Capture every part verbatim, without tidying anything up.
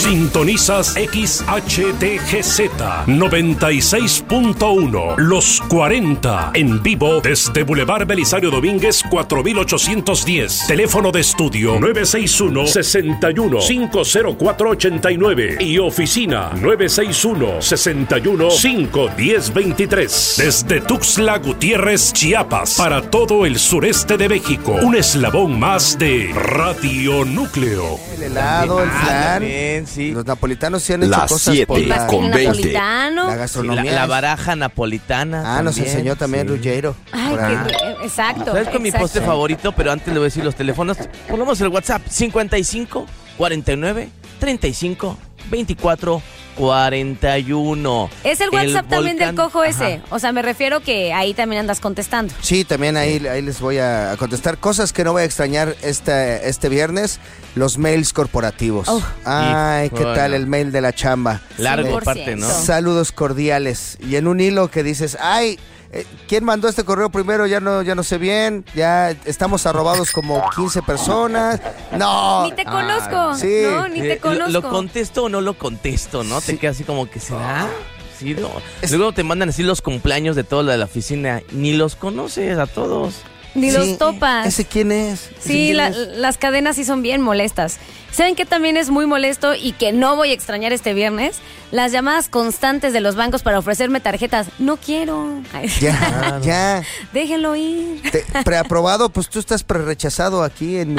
Sintonizas X H D G Z noventa y seis punto uno, Los cuarenta, en vivo desde Boulevard Belisario Domínguez cuatro mil ochocientos diez. Teléfono de estudio nueve seis uno, seis uno, cinco cero cuatro, ocho nueve y oficina nueve seis uno, seis uno, cinco uno cero, dos tres. Desde Tuxtla Gutiérrez, Chiapas, para todo el sureste de México. Un eslabón más de Radio Núcleo. El helado, el flan. Bien, sí. Los napolitanos sí han hecho Las cosas siete por la, con veinte. Napolitano. la gastronomía. Sí, la, la baraja napolitana. Ah, también, nos enseñó también sí. Ruggiero. Ay, qué, exacto. ¿Sabes con mi exacto. postre favorito? Pero antes le voy a decir los teléfonos. Ponemos el WhatsApp cincuenta y cinco, cuarenta y nueve, treinta y cinco, veinticuatro, cuarenta y uno. Es el WhatsApp El también volcán, del cojo ese. ajá. O sea, me refiero que ahí también andas contestando. Sí, también ahí, ahí les voy a contestar cosas que no voy a extrañar este, este viernes, los mails corporativos. Oh. Ay, ¿qué Híjole. tal el mail de la chamba? Largo cien por parte, ciento. ¿no? Saludos cordiales. Y en un hilo que dices, ay, eh, ¿quién mandó este correo primero? Ya no, ya no sé bien. Ya estamos arrobados como quince personas. No. Ni te conozco. sí. No, ni Eh, te lo- conozco. ¿Lo, contesto o no lo contesto, no? Sí. Te queda así como que será. Sí, no. Es- Luego te mandan así los cumpleaños de toda la, la oficina. Ni los conoces a todos. Ni Sí, los topas. ¿Ese quién es? ¿Ese Sí, quién la- es? las cadenas sí son bien molestas. ¿Saben qué también es muy molesto y que no voy a extrañar este viernes? Las llamadas constantes de los bancos para ofrecerme tarjetas. No quiero. Ay, Ya, ya. déjenlo ir. Te- preaprobado, pues tú estás pre-rechazado aquí en mi,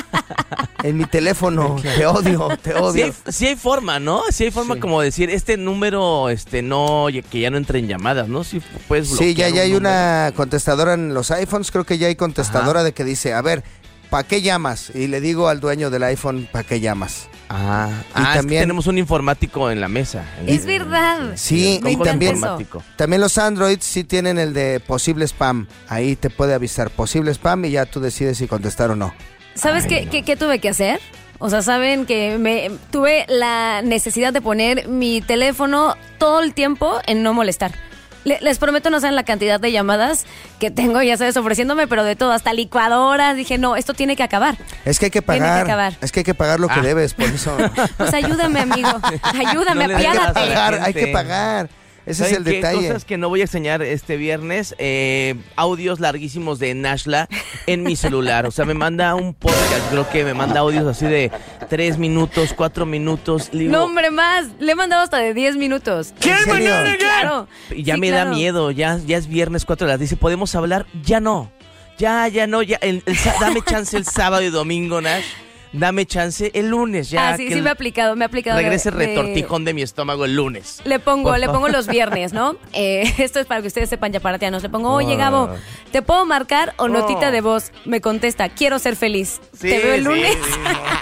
en mi teléfono. Te odio, te Sí odio. hay, sí hay forma, ¿no? Sí hay forma Sí. como decir, este número, este, no, que ya no entre en llamadas, ¿no? Sí puedes bloquear. Sí, ya, ya un hay número. una contestadora en los iPhones, creo que ya hay contestadora Ajá. de que dice, a ver, ¿para qué llamas? Y le digo al dueño del iPhone, ¿para qué llamas? Ah, Y ah, es que también- tenemos un informático en la mesa. Es verdad. Sí, Me y encanta también, eso. informático. también los Androids sí tienen el de posible spam. Ahí te puede avisar posible spam y ya tú decides si contestar o no. ¿Sabes Ay, qué, no. qué, qué tuve que hacer? O sea, saben que me tuve la necesidad de poner mi teléfono todo el tiempo en no molestar. Le- les prometo no saben la cantidad de llamadas que tengo, ya sabes, ofreciéndome, pero de todo, hasta licuadoras. Dije, no, esto tiene que acabar. Es que hay que Tiene que pagar. acabar. Es que hay que pagar lo que Ah. debes, por eso. Pues ayúdame, amigo. Ayúdame, No le digas Hay que a la apiádate. pagar, hay gente. que pagar. Ese es ¿Saben el qué? detalle. Cosas que no voy a enseñar este viernes, eh, audios larguísimos de Nashla en mi celular. O sea, me manda un podcast, creo que me manda audios así de tres minutos, cuatro minutos. Le digo, No, hombre, más. Le he mandado hasta de diez minutos. ¿En serio? Sí, claro. Y ya Sí, me claro. da miedo, ya, ya es viernes cuatro de las dice, ¿podemos hablar? Ya no, ya, ya no, ya, el- el sá- dame chance el sábado y domingo, Nash, dame chance el lunes, ya. Ah, sí, que sí el- me ha aplicado, me ha aplicado. de- Regrese el de- retortijón de mi estómago el lunes. Le pongo, Por le favor. pongo los viernes, ¿no? Eh, esto es para que ustedes sepan yaparatianos. Le pongo, oye, Oh. Gabo, ¿te puedo marcar o notita Oh. de voz? Me contesta, quiero ser feliz. Sí, ¿Te veo el sí, lunes? sí.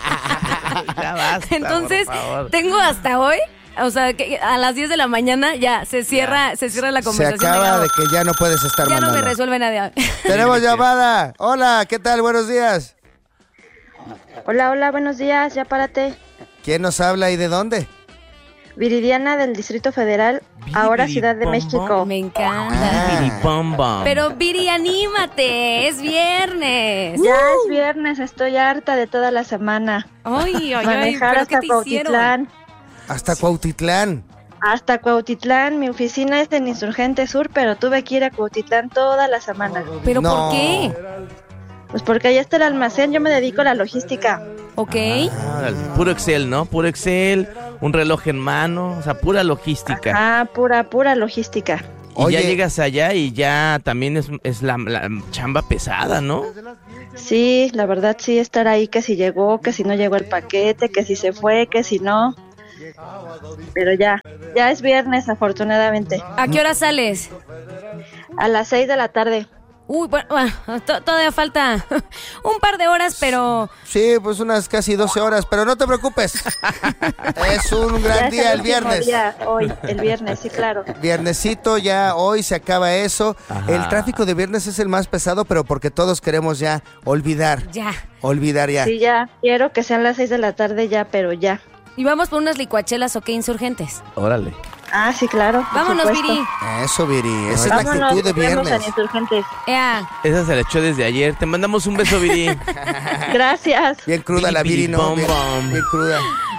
Ya basta, Entonces, por favor. tengo hasta hoy, o sea, que a las diez de la mañana ya se cierra, se cierra la Se conversación. acaba Gabo. de que ya no puedes estar Ya no mandando. me resuelve nada. Tenemos llamada. Hola, ¿qué tal? Buenos días. Hola, hola, buenos días, ya párate. ¿Quién nos habla y de dónde? Viridiana del Distrito Federal, ahora Ciudad de Bom, México. Me encanta. Ah. Bom, bom. Pero Viri, anímate, es viernes. Ya es viernes, estoy harta de toda la semana. Ay, ay, ay, Manejar ¿pero qué hasta te hicieron? Cuautitlán. Hasta Cuautitlán. Hasta Cuautitlán, mi oficina es en Insurgente Sur, pero tuve que ir a Cuautitlán toda la semana. ¿Pero No. por qué? Pues porque allá está el almacén, yo me dedico a la logística. ¿Ok? Ah, puro Excel, ¿no? Puro Excel, un reloj en mano, o sea, pura logística. Ah, pura, pura logística. Y Oye. ya llegas allá y ya también es, es la, la chamba pesada, ¿no? Sí, la verdad sí, estar ahí, que si llegó, que si no llegó el paquete, que si se fue, que si no. Pero ya, ya es viernes afortunadamente. ¿A qué hora sales? A las seis de la tarde. Uy, bueno, bueno, to- todavía falta un par de horas, pero Sí, pues unas casi doce horas, pero no te preocupes. Es un Ya gran es día el último viernes. día, hoy, el viernes, sí, claro. Viernesito, ya hoy se acaba eso. Ajá. El tráfico de viernes es el más pesado, pero porque todos queremos ya olvidar. ya. Olvidar ya. Sí, ya, quiero que sean las seis de la tarde ya, pero ya. Y vamos por unas licuachelas o qué insurgentes. Órale. Ah, sí, claro. por Vámonos, supuesto. Viri. Eso, Viri. Esa es la Vámonos, actitud de nos vemos viernes. en Insurgentes. Ea. Esa se la echó desde ayer. Te mandamos un beso, Viri. Gracias. Bien cruda la Viri, ¿no? Bom, Bien, bom. bien cruda.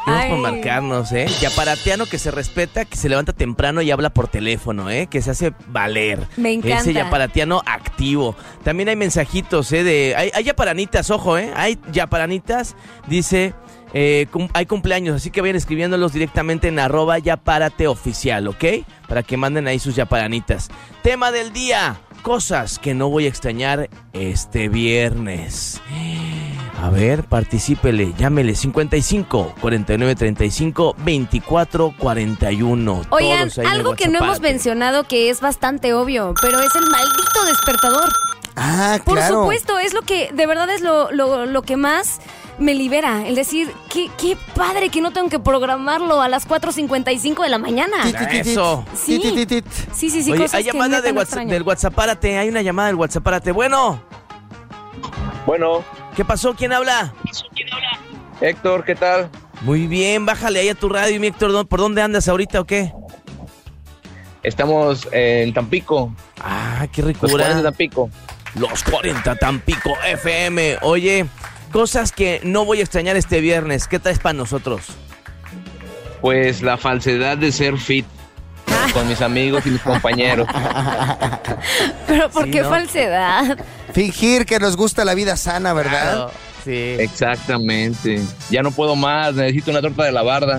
Gracias por Ay. marcarnos, ¿eh? Yaparatiano que se respeta, que se levanta temprano y habla por teléfono, ¿eh? Que se hace valer. Me encanta. Ese yaparatiano activo. También hay mensajitos, ¿eh? De, hay, hay yaparanitas, ojo, ¿eh? Hay yaparanitas, dice... Eh, cum- hay cumpleaños, así que vayan escribiéndolos directamente en arroba yaparateoficial, ¿ok? Para que manden ahí sus yaparanitas. Tema del día, cosas que no voy a extrañar este viernes. A ver, particípele, llámele cincuenta y cinco, cuarenta y nueve, treinta y cinco, veinticuatro, cuarenta y uno. Oigan, Todos ahí en el algo que no hemos WhatsApp. mencionado que es bastante obvio, pero es el maldito despertador. Ah, Por claro. supuesto, es lo que, de verdad es lo, lo, lo que más me libera. El decir, qué, qué padre que no tengo que programarlo a las cuatro cincuenta y cinco de la mañana. Tit, tit, tit, tit. Eso. Sí. Tit, tit, tit. Sí, sí, sí, Oye, cosas hay que llamada neta de no WhatsApp, extraño. del WhatsAppárate, hay una llamada del WhatsAppárate. Bueno, Bueno, ¿qué pasó? ¿Quién habla? Héctor, ¿qué tal? Muy bien, bájale ahí a tu radio, mi Héctor. ¿dó- ¿Por dónde andas ahorita o qué? Estamos en Tampico, Ah, qué los cuarenta de ricura. Tampico. Los cuarenta Tampico F M. Oye, cosas que no voy a extrañar este viernes. ¿Qué traes para nosotros? Pues la falsedad de ser fit con mis amigos y mis compañeros. Pero ¿por Sí, qué ¿no? falsedad? Fingir que nos gusta la vida sana, ¿verdad? Claro, sí. Exactamente. Ya no puedo más, necesito una torta de la barda.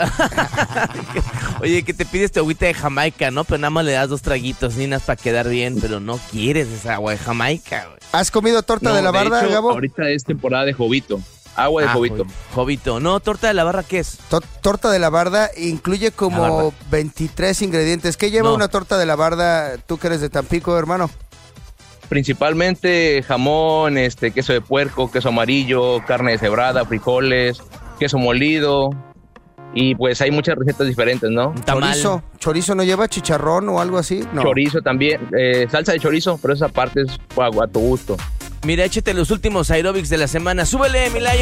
Oye, que te pides tu agüita de Jamaica, ¿no? Pero nada más le das dos traguitos, ninas, para quedar bien, pero no quieres esa agua de Jamaica, güey. ¿Has comido torta No, de la barda, hecho, Gabo? ahorita es temporada de jovito. Agua de Ah, jovito. jo- Jovito. No, torta de la barra, ¿qué es? To- torta de la barda incluye La como barda. veintitrés ingredientes. ¿Qué lleva No. una torta de la barda? Tú que eres de Tampico, hermano. Principalmente jamón, este, queso de puerco, queso amarillo, carne deshebrada, frijoles, queso molido. Y pues hay muchas recetas diferentes, ¿no? Un tamal. Chorizo. ¿Chorizo no lleva chicharrón o algo así? No. Chorizo también, eh, salsa de chorizo, pero esa parte es a, a tu gusto. Mira, échate los últimos aeróbics de la semana. ¡Súbele, Milayo!